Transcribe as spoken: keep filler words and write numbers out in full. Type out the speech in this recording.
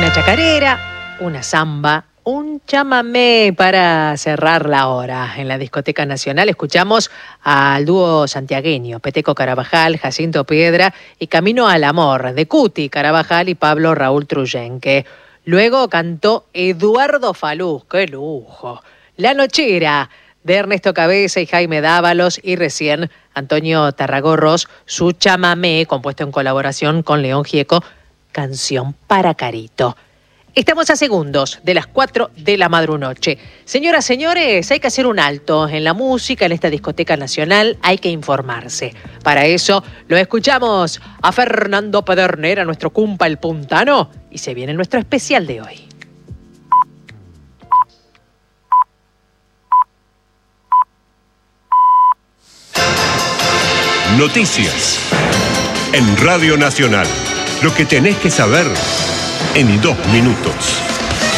una chacarera, una samba, un chamamé para cerrar la hora. En la Discoteca Nacional escuchamos al dúo santiagueño, Peteco Carabajal, Jacinto Piedra y Camino al Amor, de Cuti Carabajal y Pablo Raúl Truyenque. Luego cantó Eduardo Falú, ¡qué lujo! La Nochera, de Ernesto Cabeza y Jaime Dávalos, y recién Antonio Tarragorros, su chamamé, compuesto en colaboración con León Gieco, Canción para Carito. Estamos a segundos de las cuatro de la madrunoche. Señoras, señores, hay que hacer un alto en la música, en esta Discoteca Nacional, hay que informarse. Para eso lo escuchamos a Fernando Pedernera, nuestro cumpa el puntano, y se viene nuestro especial de hoy. Noticias en Radio Nacional. Lo que tenés que saber en dos minutos.